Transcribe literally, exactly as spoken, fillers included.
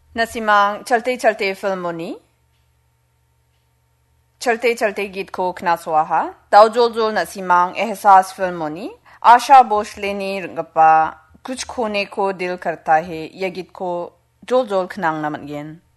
नसीमांग चलते चलते फिल्मोनी चलते चलते गीत को खना स्वाहा ताउजोल जोल नसीमांग एहसास फिल्मोनी आशा भोसले ने रंगपा कुछ खोने को दिल करता है यह गीत को जोल जोल खनांग नमन गेन